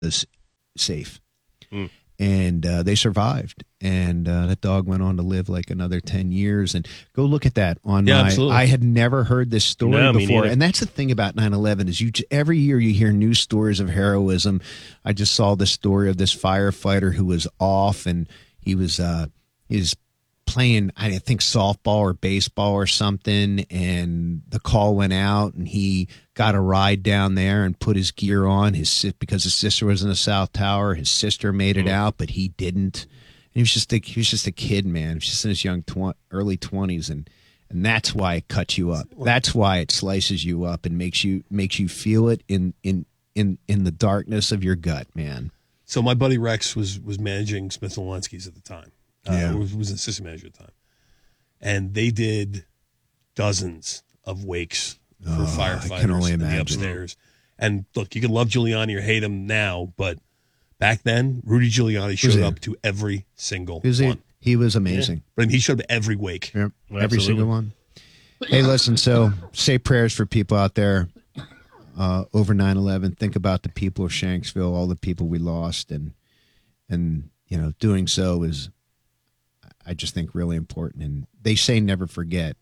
was safe. Mm. And they survived. And that dog went on to live like another 10 years. And go look at that on absolutely. I had never heard this story before. And that's the thing about 9/11 is every year you hear new stories of heroism. I just saw the story of this firefighter who was off, and he was playing, I think, softball or baseball or something, and the call went out, and he got a ride down there and put his gear on because his sister was in the South Tower. His sister made it out, but he didn't. And he was just a kid, man. He was just in his early 20s, and that's why it cuts you up. That's why it slices you up and makes you feel it in the darkness of your gut, man. So my buddy Rex was managing Smith & Wollensky's at the time. Was an assistant manager at the time. And they did dozens of wakes for firefighters in the upstairs. And look, you can love Giuliani or hate him now, but back then, Rudy Giuliani showed up to every single one. He was amazing. Yeah. But he showed up to every wake. Yep. Every single one. Hey, listen, so say prayers for people out there over 9/11. Think about the people of Shanksville, all the people we lost, and doing so is, I just think, really important. And they say never forget.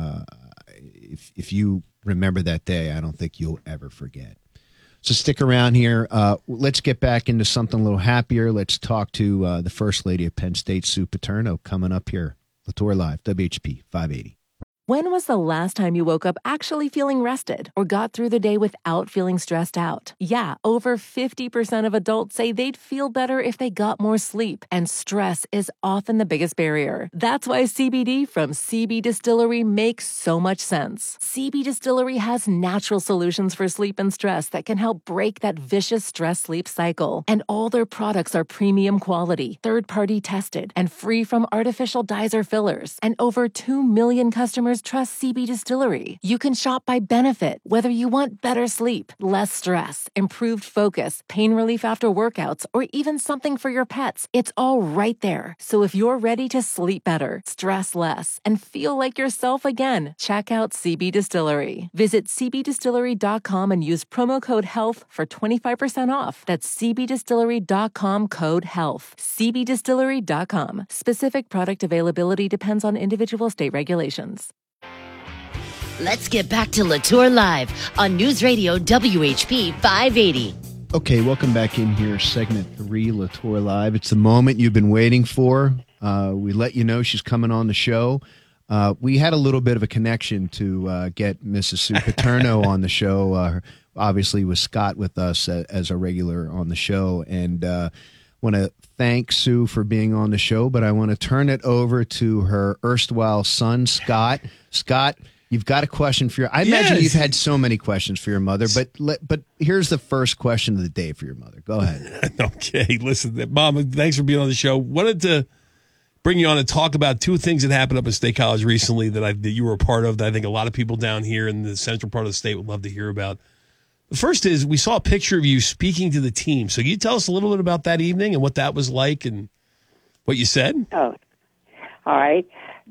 If you remember that day, I don't think you'll ever forget. So stick around here. Let's get back into something a little happier. Let's talk to the First Lady of Penn State, Sue Paterno, coming up here. Latour Live, WHP 580. When was the last time you woke up actually feeling rested or got through the day without feeling stressed out? Yeah, over 50% of adults say they'd feel better if they got more sleep, and stress is often the biggest barrier. That's why CBD from CB Distillery makes so much sense. CB Distillery has natural solutions for sleep and stress that can help break that vicious stress-sleep cycle. And all their products are premium quality, third-party tested, and free from artificial dyes or fillers. And over 2 million customers trust CB Distillery. You can shop by benefit, whether you want better sleep, less stress, improved focus, pain relief after workouts, or even something for your pets. It's all right there. So if you're ready to sleep better, stress less, and feel like yourself again, check out CB Distillery. Visit cbdistillery.com and use promo code HEALTH for 25% off. That's cbdistillery.com, code HEALTH. cbdistillery.com. Specific product availability depends on individual state regulations. Let's get back to Latour Live on News Radio WHP 580. Okay, welcome back in here, segment 3, Latour Live. It's the moment you've been waiting for. We let you know she's coming on the show. We had a little bit of a connection to get Mrs. Sue Paterno on the show. Obviously, with Scott with us as a regular on the show. And want to thank Sue for being on the show, but I want to turn it over to her erstwhile son, Scott. Scott, you've got a question for I imagine you've had so many questions for your mother, but here's the first question of the day for your mother. Go ahead. Okay, listen, Mom, thanks for being on the show. Wanted to bring you on and talk about two things that happened up at State College recently that you were a part of that I think a lot of people down here in the central part of the state would love to hear about. The first is we saw a picture of you speaking to the team. So can you tell us a little bit about that evening and what that was like and what you said? Oh, all right.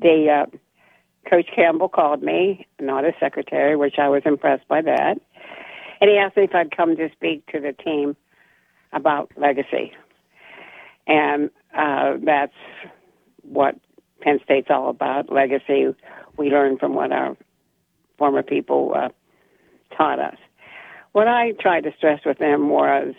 Coach Campbell called me, not a secretary, which I was impressed by that. And he asked me if I'd come to speak to the team about legacy. And that's what Penn State's all about, legacy. We learn from what our former people taught us. What I tried to stress with them was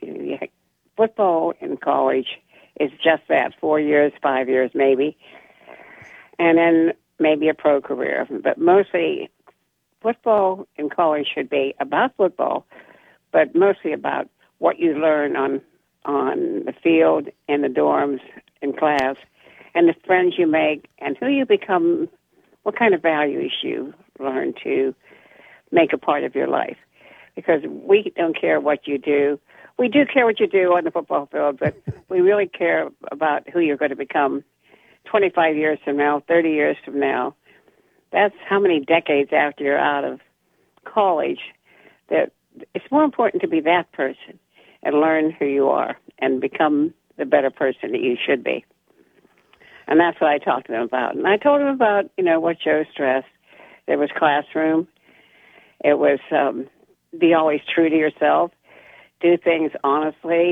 football in college is just that, 4 years, 5 years maybe, and then maybe a pro career. But mostly football in college should be about football, but mostly about what you learn on the field, in the dorms, in class, and the friends you make, and who you become, what kind of values you learn to make a part of your life. Because we don't care what you do. We do care what you do on the football field, but we really care about who you're going to become 25 years from now, 30 years from now. That's how many decades after you're out of college that it's more important to be that person and learn who you are and become the better person that you should be. And that's what I talked to them about. And I told them about, what Joe stressed. There was classroom. It was be always true to yourself. do things honestly